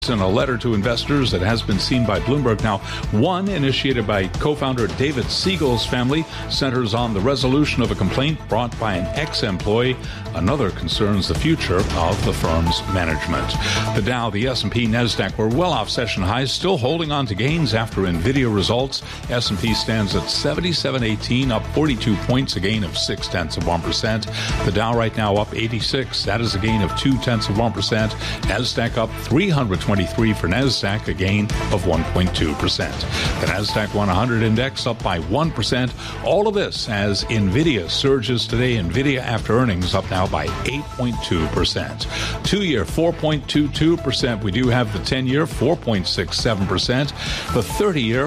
In a letter to investors that has been seen by Bloomberg. Now, one initiated by co-founder David Siegel's family centers on the resolution of a complaint brought by an ex-employee. Another concerns the future of the firm's management. The Dow, the S&P, NASDAQ were well off session highs, still holding on to gains after NVIDIA results. S&P stands at 77.18, up 42 points, a gain of 0.6%. The Dow right now up 86. That is a gain of 0.2%. NASDAQ up 323 for NASDAQ, a gain of 1.2%. The NASDAQ 100 index up by 1%. All of this as NVIDIA surges today. NVIDIA after earnings up now by 8.2%. 2-year 4.22%. We do have the 10-year 4.67%. The 30-year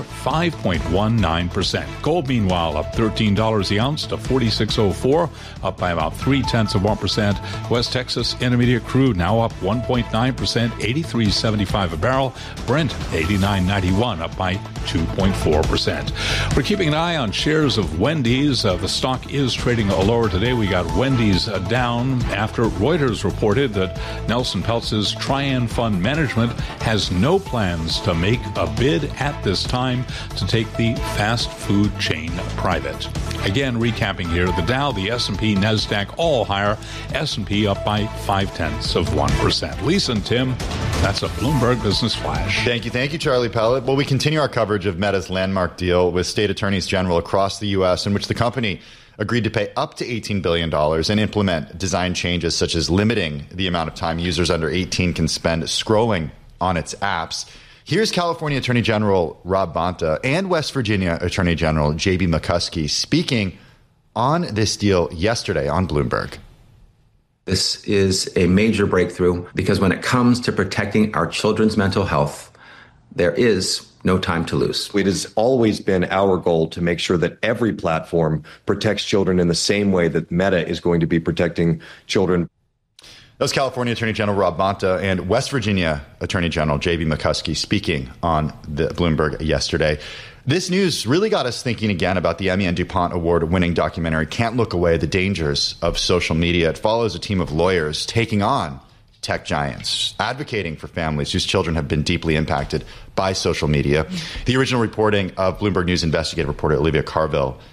5.19%. Gold meanwhile up $13 the ounce to $46.04, up by about 0.3%. West Texas Intermediate crude now up 1.9%, 83.75 a barrel. Brent 89.91, up by 2.4%. We're keeping an eye on shares of Wendy's. The stock is trading lower today. We got Wendy's down after Reuters reported that Nelson Peltz's Trian Fund Management has no plans to make a bid at this time to take the fast food chain private. Again, recapping here, the Dow, the S&P, NASDAQ all higher. S&P up by 0.5%. Lisa and Tim, that's a Bloomberg Business Flash. Thank you, Charlie Pellet. Well, we continue our coverage of Meta's landmark deal with state attorneys general across the U.S. in which the company agreed to pay up to $18 billion and implement design changes such as limiting the amount of time users under 18 can spend scrolling on its apps. Here's California Attorney General Rob Bonta and West Virginia Attorney General J.B. McCuskey speaking on this deal yesterday on Bloomberg. This is a major breakthrough because when it comes to protecting our children's mental health, there is no time to lose. It has always been our goal to make sure that every platform protects children in the same way that Meta is going to be protecting children. That was California Attorney General Rob Bonta and West Virginia Attorney General J.B. McCuskey speaking on the Bloomberg yesterday. This news really got us thinking again about the Emmy and DuPont Award-winning documentary Can't Look Away, The Dangers of Social Media. It follows a team of lawyers taking on tech giants, advocating for families whose children have been deeply impacted by social media. The original reporting of Bloomberg News investigative reporter Olivia Carville